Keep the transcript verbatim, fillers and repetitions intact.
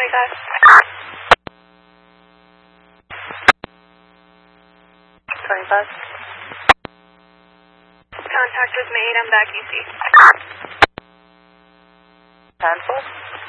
twenty-five. twenty-five. Contact was made. I'm back, E C. Cancel.